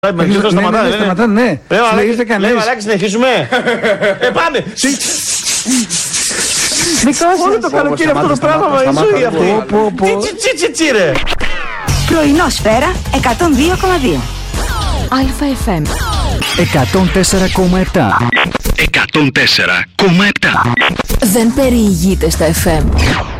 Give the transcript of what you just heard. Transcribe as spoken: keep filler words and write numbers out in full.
Ναι, ναι, σταματάνε, σταματάνε, ναι. Λέει μαλάκι, συνεχίσουμε. Ε, πάμε. Όλο το καλοκαίρι αυτό το πράγμα, η ζωή αυτή. Τσι τσι τσι ρε. Πρωινό Σφαίρα εκατόν δύο κόμμα δύο. ΑΕΦ εκατόν τέσσερα κόμμα επτά. εκατόν τέσσερα κόμμα επτά. Δεν περιηγείται στα εφ εμ.